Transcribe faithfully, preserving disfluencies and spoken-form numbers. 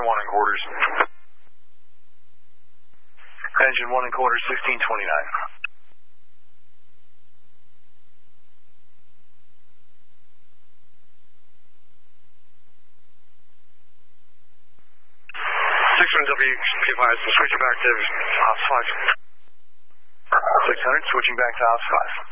Engine one and quarters. Engine one and quarters, sixteen twenty-nine. six one W, be advised, switching back to Ops five. six hundred, switching back to Ops five.